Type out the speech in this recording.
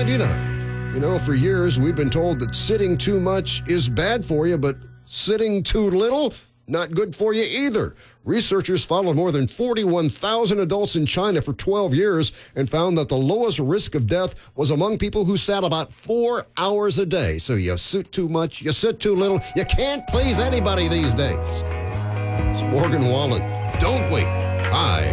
$1.99. You know, for years we've been told that sitting too much is bad for you, but sitting too little, not good for you either. Researchers followed more than 41,000 adults in China for 12 years and found that the lowest risk of death was among people who sat about 4 hours a day. So you sit too much, you sit too little, you can't please anybody these days. It's Morgan Wallen. Don't we? Hi.